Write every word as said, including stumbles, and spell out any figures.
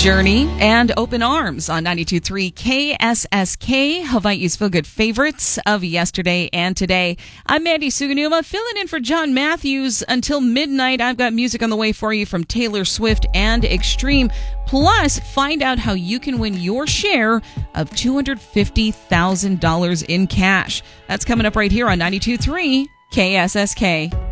Journey and Open Arms on ninety-two point three K S S K, Hawaii's feel-good favorites of yesterday and today. I'm Mandy Suganuma, filling in for John Matthews until midnight. I've got music on the way for you from Taylor Swift and Extreme. Plus, find out how you can win your share of two hundred fifty thousand dollars in cash. That's coming up right here on ninety-two point three K S S K.